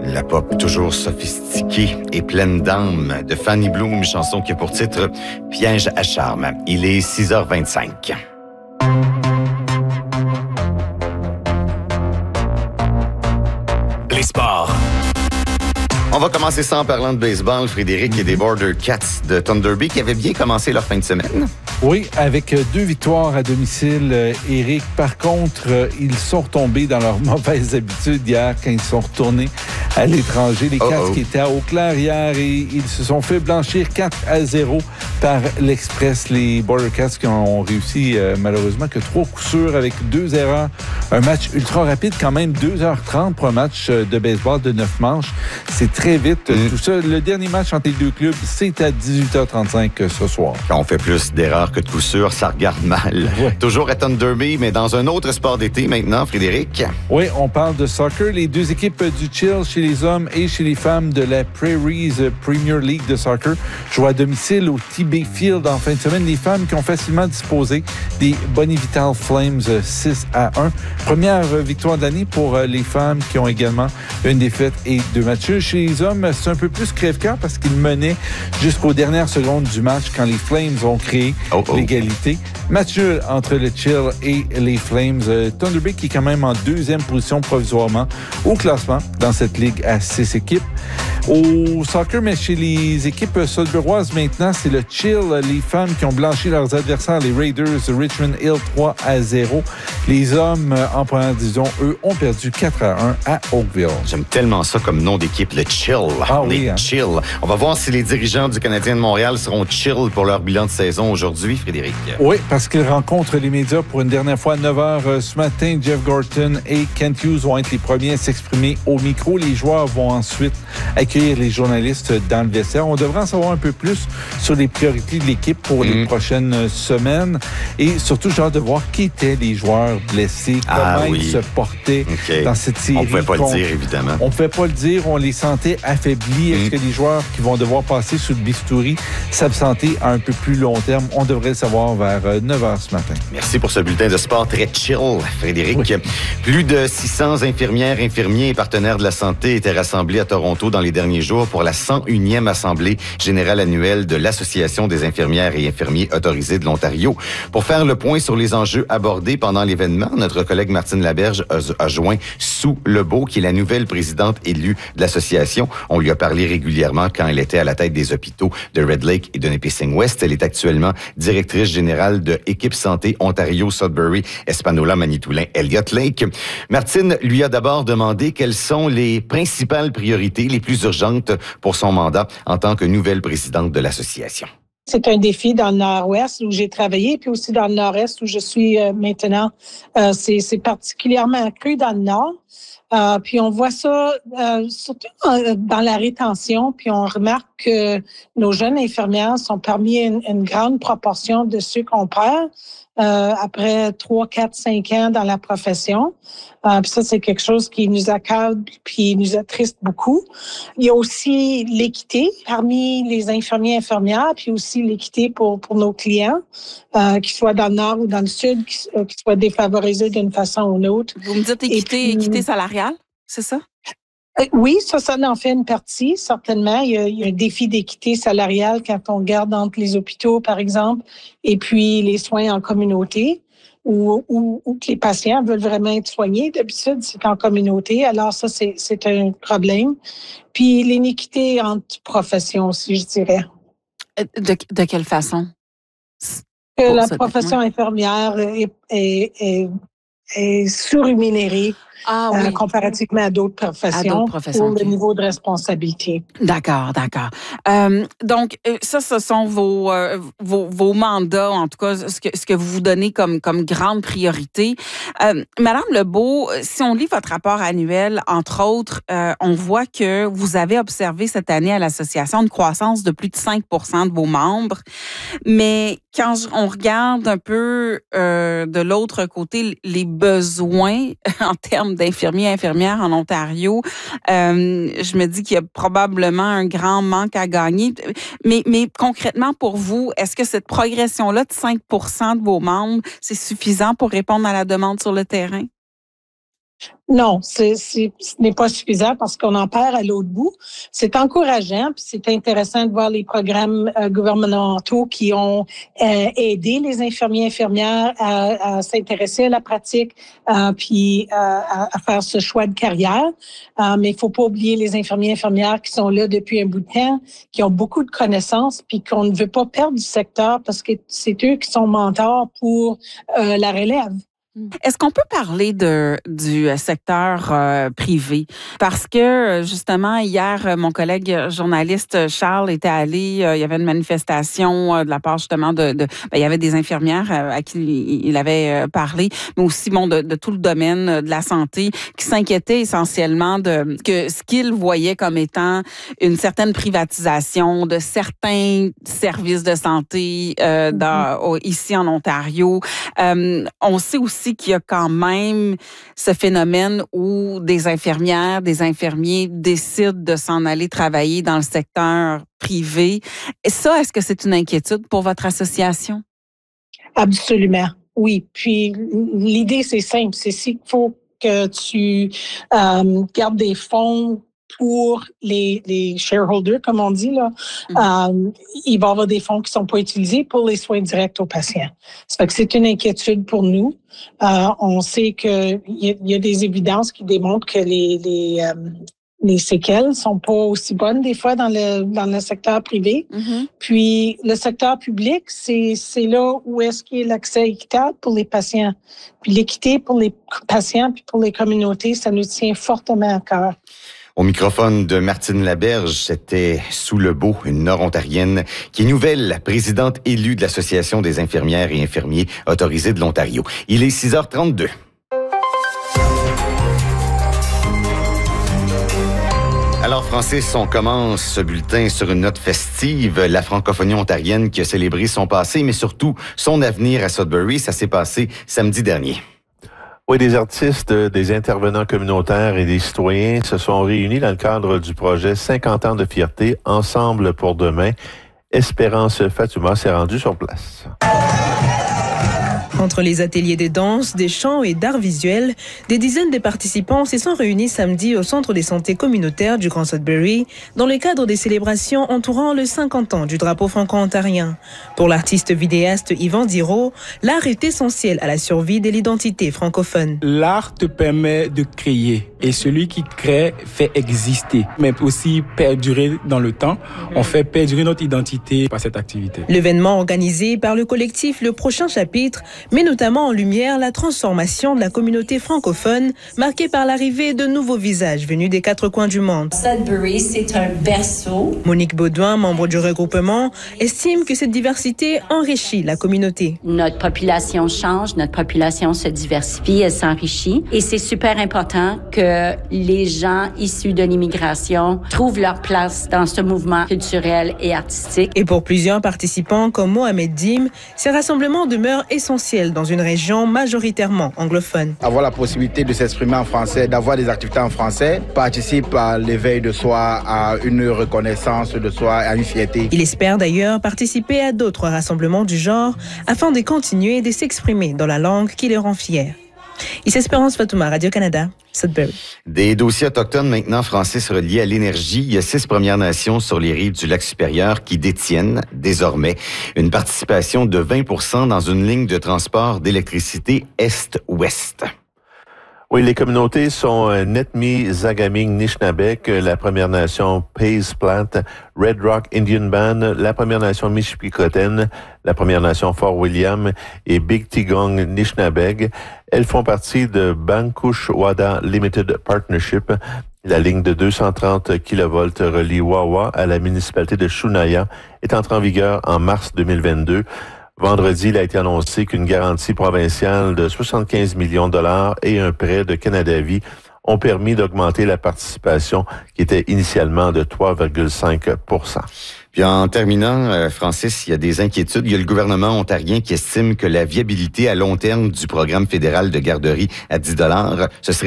La pop toujours sophistiquée et pleine d'âme de Fanny Bloom, chanson qui a pour titre « Piège à charme ». Il est 6h25. Les sports. On va commencer ça en parlant de baseball, Frédéric, et des Border Cats de Thunder Bay qui avaient bien commencé leur fin de semaine. Oui, avec 2 victoires à domicile, Éric. Par contre, ils sont retombés dans leurs mauvaises habitudes hier quand ils sont retournés à l'étranger. Les Cats qui étaient à Eau-Claire hier et ils se sont fait blanchir 4-0 par l'Express. Les Border Cats qui ont réussi malheureusement que 3 coups sûrs avec 2 erreurs. Un match ultra rapide quand même, 2h30 pour un match de baseball de 9 manches. C'est très vite tout ça. Le dernier match entre les deux clubs, c'est à 18h35 ce soir. Quand on fait plus d'erreurs que de coups sûrs, ça regarde mal. Ouais. Toujours à Thunder Bay, mais dans un autre sport d'été maintenant, Frédéric. Oui, on parle de soccer. Les 2 équipes du Chill chez les hommes et chez les femmes de la Prairies Premier League de soccer jouent à domicile au TB Field en fin de semaine. Les femmes qui ont facilement disposé des Bonnie-Vital Flames 6-1. Première victoire de l'année pour les femmes qui ont également une défaite et 2 matchs. Chez les hommes, c'est un peu plus crève-cœur parce qu'ils menaient jusqu'aux dernières secondes du match quand les Flames ont créé l'égalité. Match nul entre le Chill et les Flames. Thunder Bay qui est quand même en 2e position provisoirement au classement dans cette ligue à 6 équipes. Au soccer, mais chez les équipes sudburoises maintenant, c'est le Chill, les femmes qui ont blanchi leurs adversaires, les Raiders de Richmond Hill 3-0. Les hommes en première division, eux, ont perdu 4-1 à Oakville. J'aime tellement ça comme nom d'équipe, le Chill. Ah, on est chill. On va voir si les dirigeants du Canadien de Montréal seront chill pour leur bilan de saison aujourd'hui, Frédéric. Oui, parce qu'ils rencontrent les médias pour une dernière fois à 9h ce matin. Jeff Gorton et Kent Hughes vont être les premiers à s'exprimer au micro. Les joueurs vont ensuite accueillir les journalistes dans le vestiaire. On devrait en savoir un peu plus sur les priorités de l'équipe pour les prochaines semaines. Et surtout, j'ai hâte de voir qui étaient les joueurs blessés, comment ils se portaient dans cette série. On ne pouvait pas le dire, évidemment. On ne pouvait pas le dire. On les sentait affaiblis. Est-ce que les joueurs qui vont devoir passer sous le bistouri s'absenter à un peu plus long terme? On devrait le savoir vers 9h ce matin. Merci pour ce bulletin de sport très chill, Frédéric. Oui. Plus de 600 infirmières, infirmiers et partenaires de la santé étaient rassemblés à Toronto dans les derniers jours pour la 101e Assemblée générale annuelle de l'Association des infirmières et infirmiers autorisés de l'Ontario. Pour faire le point sur les enjeux abordés pendant l'événement, notre collègue Martine Laberge a joint Sue Lebeau, qui est la nouvelle présidente élue de l'association. On lui a parlé régulièrement quand elle était à la tête des hôpitaux de Red Lake et de Nipissing-West. Elle est actuellement directrice générale de Équipe Santé Ontario Sudbury Espanola Manitoulin Elliott Lake. Martine lui a d'abord demandé quelles sont les principales priorités les plus urgentes pour son mandat en tant que nouvelle présidente de l'association. C'est un défi dans le Nord-Ouest où j'ai travaillé, puis aussi dans le Nord-Est où je suis maintenant. C'est particulièrement accru dans le Nord. Puis on voit ça surtout dans la rétention, puis on remarque que nos jeunes infirmières sont parmi une grande proportion de ceux qu'on perd après 3, 4, 5 ans dans la profession. Puis ça, c'est quelque chose qui nous accable puis nous attriste beaucoup. Il y a aussi l'équité parmi les infirmiers et infirmières, puis aussi l'équité pour nos clients, qu'ils soient dans le Nord ou dans le Sud, qui soient défavorisés d'une façon ou d'une autre. Vous me dites équité salariale, c'est ça? Oui, ça en fait une partie, certainement. Il y a un défi d'équité salariale quand on regarde entre les hôpitaux, par exemple, et puis les soins en communauté, où que les patients veulent vraiment être soignés. D'habitude, c'est en communauté. Alors ça, c'est un problème. Puis l'inéquité entre professions aussi, je dirais. De quelle façon? Que la profession infirmière est sous-rémunérée. Comparativement à d'autres professions, pour le niveau de responsabilité. D'accord. Donc, ça, ce sont vos mandats, en tout cas, ce que vous vous donnez comme grande priorité. Madame Lebeau, si on lit votre rapport annuel, entre autres, on voit que vous avez observé cette année à l'association une croissance de plus de 5 % de vos membres. Mais quand on regarde un peu de l'autre côté les besoins en termes d'infirmiers et infirmières en Ontario, je me dis qu'il y a probablement un grand manque à gagner. Mais concrètement, pour vous, est-ce que cette progression-là de 5 % de vos membres, c'est suffisant pour répondre à la demande sur le terrain? Non, ce n'est pas suffisant parce qu'on en perd à l'autre bout. C'est encourageant, puis c'est intéressant de voir les programmes gouvernementaux qui ont aidé les infirmiers et infirmières à s'intéresser à la pratique, puis à faire ce choix de carrière. Mais il faut pas oublier les infirmiers et infirmières qui sont là depuis un bout de temps, qui ont beaucoup de connaissances, puis qu'on ne veut pas perdre du secteur parce que c'est eux qui sont mentors pour la relève. Est-ce qu'on peut parler du secteur privé? Parce que, justement, hier, mon collègue journaliste Charles était allé, il y avait une manifestation de la part, justement, il y avait des infirmières à qui il avait parlé, mais aussi, de tout le domaine de la santé, qui s'inquiétaient essentiellement que ce qu'ils voyaient comme étant une certaine privatisation de certains services de santé ici en Ontario. On sait aussi qu'il y a quand même ce phénomène où des infirmières, des infirmiers décident de s'en aller travailler dans le secteur privé. Et ça, est-ce que c'est une inquiétude pour votre association? Absolument, oui. Puis l'idée, c'est simple. C'est s'il faut que tu gardes des fonds pour les shareholders, comme on dit, là, il va y avoir des fonds qui ne sont pas utilisés pour les soins directs aux patients. Ça fait que c'est une inquiétude pour nous. On sait qu'il y a des évidences qui démontrent que les séquelles sont pas aussi bonnes des fois dans le secteur privé. Mm-hmm. Puis le secteur public, c'est là où est-ce qu'il y a l'accès équitable pour les patients. Puis l'équité pour les patients puis pour les communautés, ça nous tient fortement à cœur. Au microphone de Martine Laberge, c'était Sue Lebeau, une Nord-Ontarienne, qui est nouvelle présidente élue de l'Association des infirmières et infirmiers autorisés de l'Ontario. Il est 6h32. Alors, Francis, on commence ce bulletin sur une note festive. La francophonie ontarienne qui a célébré son passé, mais surtout son avenir à Sudbury. Ça s'est passé samedi dernier. Oui, des artistes, des intervenants communautaires et des citoyens se sont réunis dans le cadre du projet 50 ans de fierté, Ensemble pour demain. Espérance Fatouma s'est rendue sur place. Entre les ateliers de danse, des chants et d'arts visuels, des dizaines de participants se sont réunis samedi au Centre de santé communautaire du Grand Sudbury dans le cadre des célébrations entourant le 50 ans du drapeau franco-ontarien. Pour l'artiste vidéaste Yvan Diraud, l'art est essentiel à la survie de l'identité francophone. L'art te permet de créer et celui qui crée fait exister, mais aussi perdurer dans le temps. On fait perdurer notre identité par cette activité. L'événement organisé par le collectif Le Prochain Chapitre met notamment en lumière la transformation de la communauté francophone, marquée par l'arrivée de nouveaux visages venus des quatre coins du monde. Sudbury, c'est un berceau. Monique Baudouin, membre du regroupement, estime que cette diversité enrichit la communauté. Notre population change, notre population se diversifie, elle s'enrichit. Et c'est super important que les gens issus de l'immigration trouvent leur place dans ce mouvement culturel et artistique. Et pour plusieurs participants comme Mohamed Dim, ces rassemblements demeurent essentiels dans une région majoritairement anglophone. Avoir la possibilité de s'exprimer en français, d'avoir des activités en français, participe à l'éveil de soi, à une reconnaissance de soi, à une fierté. Il espère d'ailleurs participer à d'autres rassemblements du genre afin de continuer de s'exprimer dans la langue qui les rend fiers. Ici Espérance Fatouma, Radio-Canada, Sudbury. Des dossiers autochtones maintenant, Francis, reliés à l'énergie. Il y a 6 Premières Nations sur les rives du lac supérieur qui détiennent désormais une participation de 20% dans une ligne de transport d'électricité Est-Ouest. Oui, les communautés sont Netmi, Zagaming, Nishnabek, la Première Nation Pays Plant, Red Rock Indian Band, la Première Nation Mishpikoten, la Première Nation Fort William et Big Tigong Nishnabeg. Elles font partie de Bankush Wada Limited Partnership. La ligne de 230 kV relie Wawa à la municipalité de Shunaya est entrée en vigueur en mars 2022. Vendredi, il a été annoncé qu'une garantie provinciale de 75 millions de dollars et un prêt de Canada-Vie ont permis d'augmenter la participation qui était initialement de 3,5%. Puis en terminant, Francis, il y a des inquiétudes. Il y a le gouvernement ontarien qui estime que la viabilité à long terme du programme fédéral de garderie à $10, ce serait